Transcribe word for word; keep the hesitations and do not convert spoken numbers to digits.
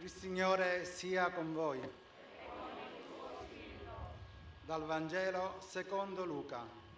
Il Signore sia con voi. Dal Vangelo secondo Luca.